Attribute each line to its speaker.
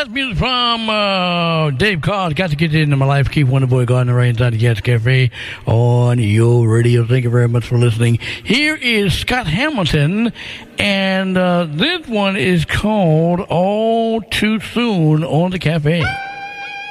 Speaker 1: That's music from Dave Carr. Got to get into my life. Keep Wonder Boy Gardner right inside the Jazz Cafe on your radio. Thank you very much for listening. Here is Scott Hamilton, and this one is called All Too Soon on the Cafe.